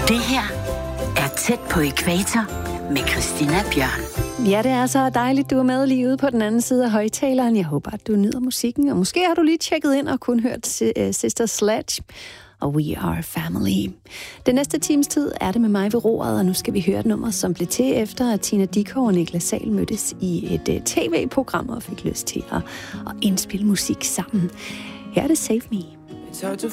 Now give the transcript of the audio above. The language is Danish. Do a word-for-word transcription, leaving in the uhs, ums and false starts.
Det her er Tæt på ækvator med Christina Bjørn. Ja, det er så dejligt, du er med lige ude på den anden side af højtaleren. Jeg håber, at du nyder musikken, og måske har du lige tjekket ind og kun hørt Sister Sledge og We Are Family. Den næste times tid er det med mig ved roret, og nu skal vi høre et nummer, som blev til efter, at Tina Dickow og Niklas Sahl mødtes i et tv-program og fik lyst til at, at indspille musik sammen. Her er det Save Me. It's hard to